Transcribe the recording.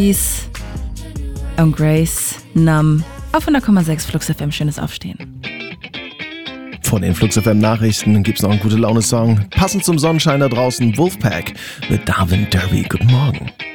Peace und Grace, Numb, auf 100,6 Flux FM, schönes Aufstehen. Vor den Flux FM Nachrichten gibt's noch einen Gute-Laune-Song. Passend zum Sonnenschein da draußen, Wolfpack mit Darwin Derby. Guten Morgen.